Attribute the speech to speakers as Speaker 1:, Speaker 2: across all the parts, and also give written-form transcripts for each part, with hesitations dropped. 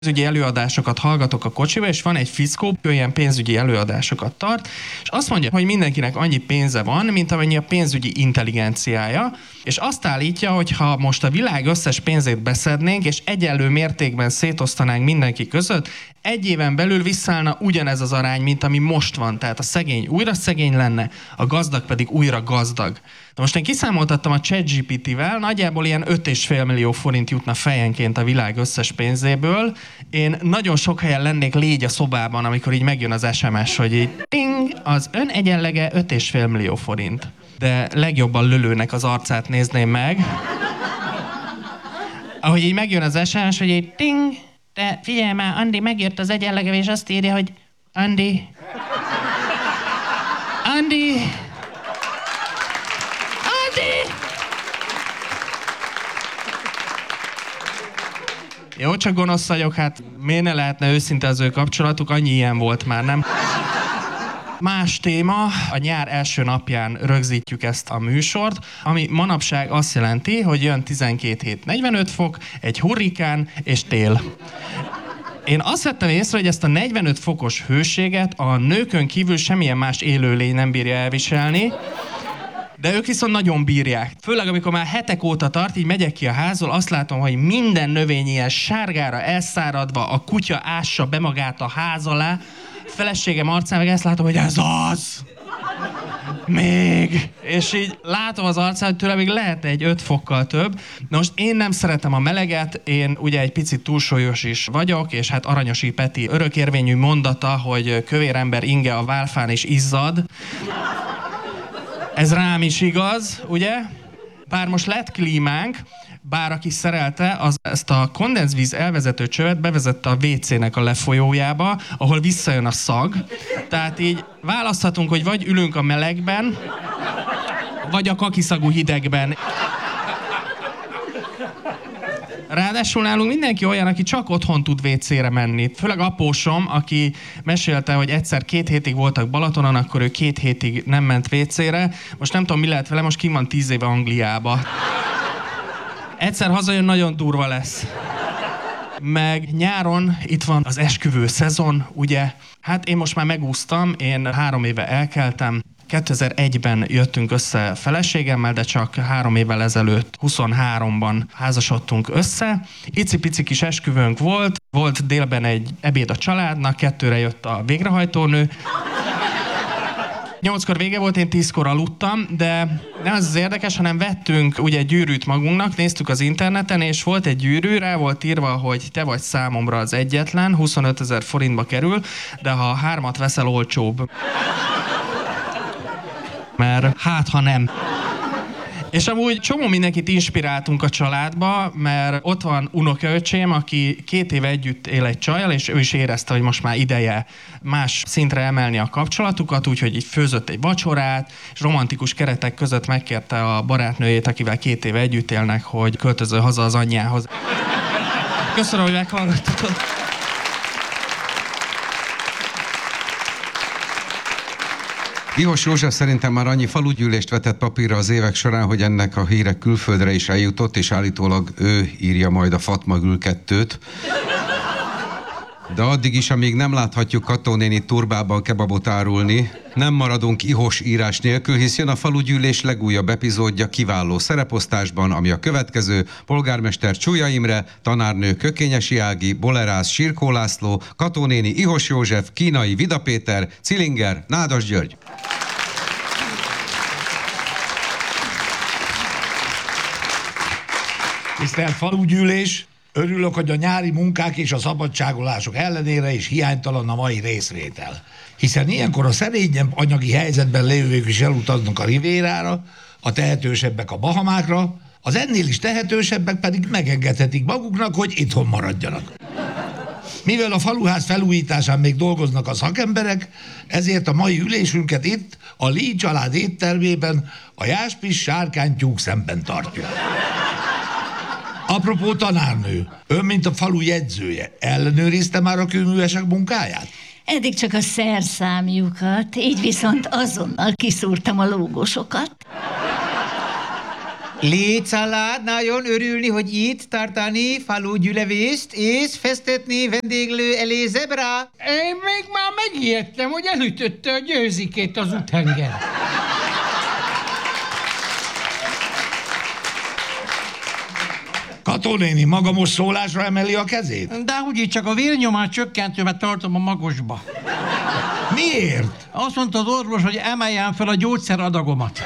Speaker 1: pénzügyi előadásokat hallgatok a kocsiba, és van egy fickó, ő ilyen pénzügyi előadásokat tart, és azt mondja, hogy mindenkinek annyi pénze van, mint amennyi a pénzügyi intelligenciája, és azt állítja, hogy ha most a világ összes pénzét beszednénk, és egyenlő mértékben szétosztanánk mindenki között, egy éven belül visszaállna ugyanez az arány, mint ami most van. Tehát a szegény újra szegény lenne, a gazdag pedig újra gazdag. Na most én kiszámoltattam a ChatGPT-vel, nagyjából ilyen 5,5 millió forint jutna fejenként a világ összes pénzéből. Én nagyon sok helyen lennék légy a szobában, amikor így megjön az SMS, hogy így ting, az ön egyenlege 5,5 millió forint. De legjobban Lölőnek az arcát nézném meg. Ahogy így megjön az SMS, hogy így ting, de figyelj már, Andi megjött az egyenlege, és azt írja, hogy Andi... Jó, csak gonosz vagyok, hát miért ne lehetne őszinte az ő kapcsolatuk, annyi ilyen volt már, nem? Más téma, a nyár első napján rögzítjük ezt a műsort, ami manapság azt jelenti, hogy jön 12 hét 45 fok, egy hurrikán és tél. Én azt vettem észre, hogy ezt a 45 fokos hőséget a nőkön kívül semmilyen más élőlény nem bírja elviselni, de ők viszont nagyon bírják. Főleg, amikor már hetek óta tart, így megyek ki a házból, azt látom, hogy minden növény ilyen sárgára elszáradva, a kutya ássa be magát a ház alá, feleségem arcán meg ezt látom, hogy ez az! Még! És így látom az arcán, hogy tőle még lehet egy 5 fokkal több. Na most én nem szeretem a meleget, én ugye egy picit túlsúlyos is vagyok, és hát Aranyosi Peti örökérvényű mondata, hogy kövér ember inge a válfán is izzad. Ez rám is igaz, ugye? Bár most lett klímánk, bár aki szerelte, az ezt a kondenzvíz elvezető csövet bevezette a WC-nek a lefolyójába, ahol visszajön a szag. Tehát így választhatunk, hogy vagy ülünk a melegben, vagy a kakiszagú hidegben. Ráadásul nálunk mindenki olyan, aki csak otthon tud WC-re menni. Főleg apósom, aki mesélte, hogy egyszer 2 hétig voltak Balatonon, akkor ő 2 hétig nem ment WC-re. Most nem tudom, mi lehet vele, most ki van 10 éve Angliába. Egyszer hazajön, nagyon durva lesz. Meg nyáron itt van az esküvő szezon, ugye? Hát én most már megúsztam, én 3 éve elkeltem. 2001-ben jöttünk össze feleségemmel, de csak 3 évvel ezelőtt, 23-ban házasodtunk össze. Icipici kis esküvőnk volt délben egy ebéd a családnak, 2-re jött a végrehajtónő. 8-kor vége volt, én 10-kor aludtam, de nem ez az érdekes, hanem vettünk ugye gyűrűt magunknak, néztük az interneten, és volt egy gyűrű, rá volt írva, hogy te vagy számomra az egyetlen, 25 000 forintba kerül, de ha 3-at veszel, olcsóbb. Mert hát, ha nem. És amúgy csomó mindenkit inspiráltunk a családba, mert ott van unokaöcsém, aki 2 éve együtt él egy csajjal, és ő is érezte, hogy most már ideje más szintre emelni a kapcsolatukat, úgyhogy így főzött egy vacsorát, és romantikus keretek között megkérte a barátnőjét, akivel 2 éve együtt élnek, hogy költözön haza az anyjához. Köszönöm, hogy meghallgattatok.
Speaker 2: Ihos József szerintem már annyi falugyűlést vetett papírra az évek során, hogy ennek a hírek külföldre is eljutott, és állítólag ő írja majd a Fatma Gül 2-t. De addig is, amíg nem láthatjuk Kató néni turbában kebabot árulni, nem maradunk ihos írás nélkül, hisz jön a falugyűlés legújabb epizódja kiváló szereposztásban, ami a következő: polgármester Csúlya Imre, tanárnő Kökényesi Ági, Bolerász Sirkó László, Kató néni Ihos József, Kínai Vida Péter, Cilinger Nádas György.
Speaker 3: Tisztelt falugyűlés! Örülök, hogy a nyári munkák és a szabadságolások ellenére is hiánytalan a mai részvétel. Hiszen ilyenkor a szerényebb anyagi helyzetben lévők is elutaznak a Rivérára, a tehetősebbek a Bahamákra, az ennél is tehetősebbek pedig megengedhetik maguknak, hogy itthon maradjanak. Mivel a faluház felújításán még dolgoznak a szakemberek, ezért a mai ülésünket itt, a Lee család éttermében, a Jáspis sárkánytyúk szemben tartjuk. Apropó tanárnő, ön, mint a falu jegyzője, ellenőrizte már a kőművesek munkáját?
Speaker 4: Eddig csak a szerszámjukat, így viszont azonnal kiszúrtam a lógosokat. Létszálád nagyon örülni, hogy itt tartani falugyűlevést és festetni vendéglő elé zebra.
Speaker 5: Én még már megijedtem, hogy elütötte a győzikét az úthenger.
Speaker 3: Kató néni maga most szólásra emeli a kezét?
Speaker 5: De úgyis csak a vérnyomás csökkentőmet tartom a magosba.
Speaker 3: Miért?
Speaker 5: Azt mondta az orvos, hogy emeljem fel a gyógyszeradagomat.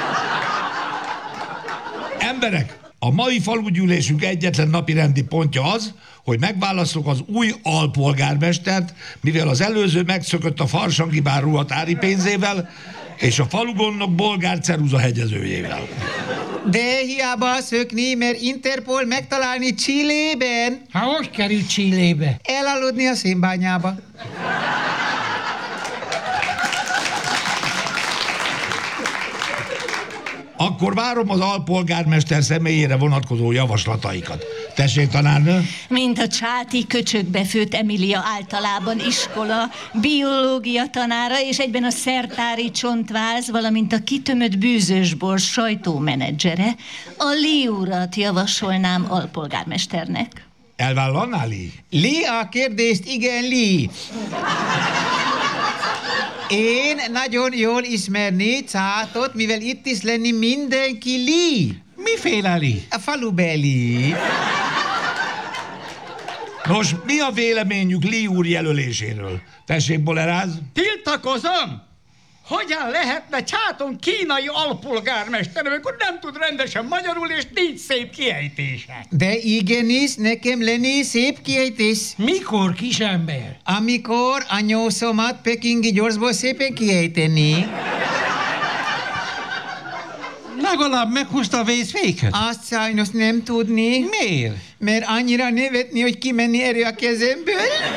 Speaker 3: Emberek, a mai falugyűlésünk egyetlen napirendi pontja az, hogy megválasztjuk az új alpolgármestert, mivel az előző megszökött a farsangi bár ruhatári pénzével, és a falugondok bolgár ceruza hegyezőjével.
Speaker 4: De hiába szökni, mert Interpol megtalálni Chilében.
Speaker 5: Hát hogy kerül Chilébe?
Speaker 4: Elaludni a szénbányába.
Speaker 3: Akkor várom az alpolgármester személyére vonatkozó javaslataikat. Tessék, tanárnő?
Speaker 6: Mint a csáti köcsökbe főtt Emilia általában iskola, biológia tanára és egyben a szertári csontváz, valamint a kitömött bűzősbor sajtómenedzsere, a Lee urat javasolnám alpolgármesternek.
Speaker 3: Elvállalná, Lee?
Speaker 4: Lee a kérdést, igen, Lee. Én nagyon jól ismerni Cátot, mivel itt is lenni mindenki Lee.
Speaker 5: Miféle Lee?
Speaker 4: A falubeli.
Speaker 3: Nos, mi a véleményük Lee úr jelöléséről? Tessék, Boleráz?
Speaker 5: Tiltakozom! Hogyan lehetne Csáton kínai alpolgármester, amikor nem tud rendesen magyarul, és nincs szép kiejtése?
Speaker 4: De igenis, nekem lenni szép kiejtés.
Speaker 5: Mikor, kisember?
Speaker 4: Amikor a nyószomat pekingi gyorsból szépen kiejteni.
Speaker 5: Legalább meghúzta a vészféket.
Speaker 4: Azt sajnos nem tudni.
Speaker 5: Miért?
Speaker 4: Mert annyira nevetni, hogy kimenni erő a kezemből.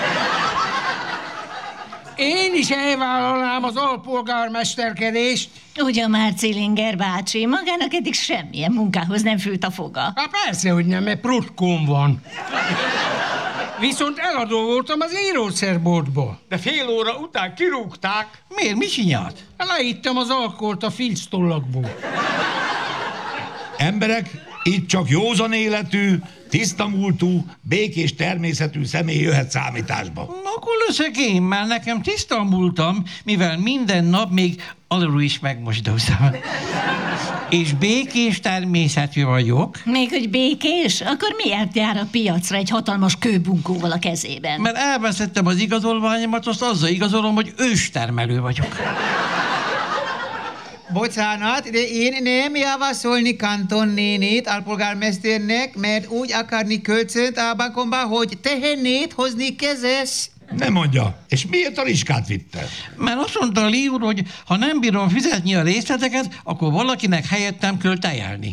Speaker 5: Én is elvállalnám az alpolgármesterkedést.
Speaker 6: Ugyan már Cillinger bácsi, magának eddig semmilyen munkához nem fült a foga.
Speaker 5: Hát persze, hogy nem, mert prutkóm van. Viszont eladó voltam az írószerboltba. De fél óra után kirúgták. Miért? Mi csinált? Leittem az alkoholt a filctollakból.
Speaker 3: Emberek, itt csak józan életű, tiszta múltú, békés természetű személy jöhet számításba.
Speaker 5: Akkor leszek én, mert nekem tiszta múltam, mivel minden nap még alul is megmosdózom. És békés természetű vagyok.
Speaker 6: Még hogy békés? Akkor miért jár a piacra egy hatalmas kőbunkóval a kezében?
Speaker 5: Mert elveszettem az igazolványomat, azt azzal igazolom, hogy őstermelő vagyok.
Speaker 4: Bocsánat, de én nem javasolni Kanton nénit alpolgármesternek, mert úgy akarni kölcsönt a bankomba, hogy tehennét hozni kezes.
Speaker 3: Nem mondja. És miért a Riskát vitte?
Speaker 5: Mert azt mondta a Lee úr, hogy ha nem bírom fizetni a részleteket, akkor valakinek helyettem kell tejelni.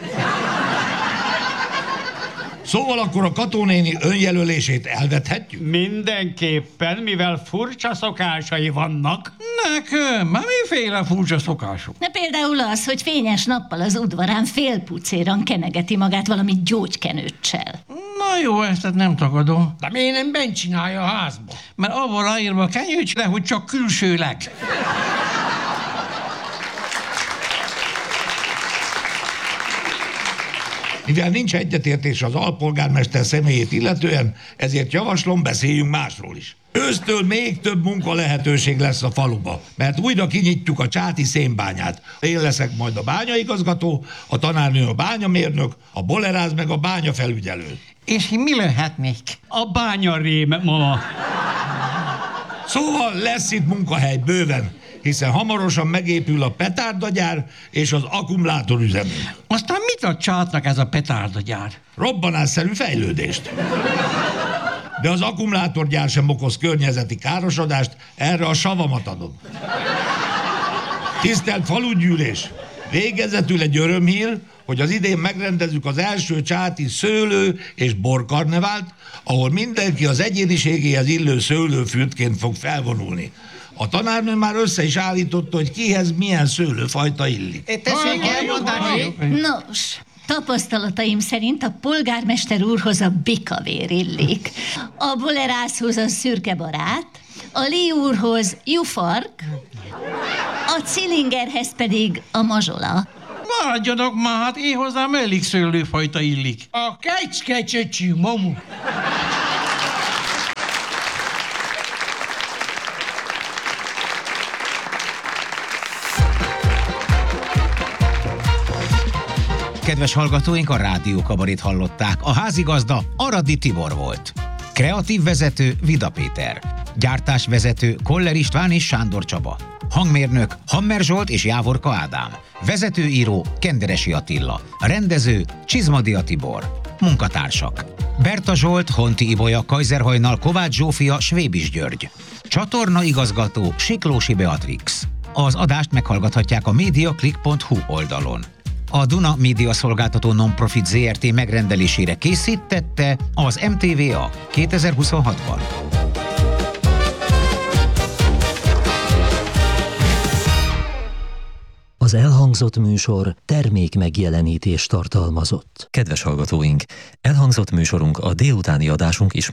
Speaker 3: Szóval akkor a Kató néni önjelölését elvethetjük?
Speaker 7: Mindenképpen, mivel furcsa szokásai vannak.
Speaker 5: Nekem? Már miféle furcsa szokások?
Speaker 6: Na, például az, hogy fényes nappal az udvarán félpucéran kenegeti magát valami gyógykenőccsel.
Speaker 5: Na jó, ezt nem tagadom.
Speaker 7: De miért nem bent csinálja a házba?
Speaker 5: Mert abban ráírva a kenyőcsre, hogy csak külsőleg.
Speaker 3: Mivel nincs egyetértés az alpolgármester személyét illetően, ezért javaslom, beszéljünk másról is. Ősztől még több munka lehetőség lesz a faluba, mert újra kinyitjuk a csáti szénbányát. Én leszek majd a bányaigazgató, a tanárnő a bányamérnök, a Boleráz meg a bányafelügyelő.
Speaker 5: És mi lehetnék?
Speaker 7: A bányarém, mama.
Speaker 3: Szóval lesz itt munkahely bőven, hiszen hamarosan megépül a petárdagyár és az akkumulátorüzemű.
Speaker 5: Aztán mit ad Csátnak ez a petárdagyár?
Speaker 3: Robbanásszerű fejlődést. De az akkumulátorgyár sem okoz környezeti károsodást, erre a savamat adom. Tisztelt falugyűlés! Végezetül egy örömhír, hogy az idén megrendezzük az első csáti szőlő- és borkarnevált, ahol mindenki az egyéniségéhez illő szőlőfürtként fog felvonulni. A tanárnő már össze is állította, hogy kihez milyen szőlőfajta illik.
Speaker 4: Tessék elmondani.
Speaker 6: Nos, tapasztalataim szerint a polgármester úrhoz a bikavér illik, a Bolerászhoz a szürke barát, a Lee úrhoz jufark, a Cillingerhez pedig a mazsola.
Speaker 5: Maradjanak már, hát én hozzám elég illik. A kecske-csöcsű mamu.
Speaker 8: Kedves hallgatóink, a rádiókabarét hallották. A házigazda Aradi Tibor volt. Kreatív vezető Vida Péter. Gyártásvezető Koller István és Sándor Csaba. Hangmérnök Hammer Zsolt és Jávorka Ádám. Vezetőíró Kenderesi Attila. Rendező Csizmadia Tibor. Munkatársak: Berta Zsolt, Honti Ibolya, Kajzerhajnal, Kovács Zsófia, Svébis György. Csatorna igazgató Siklósi Beatrix. Az adást meghallgathatják a mediaclick.hu oldalon. A Duna Média Szolgáltató Nonprofit Zrt. Megrendelésére készítette az MTVA 2026-ban.
Speaker 9: Az elhangzott műsor termék megjelenítést tartalmazott.
Speaker 10: Kedves hallgatóink, elhangzott műsorunk a délutáni adásunk ismét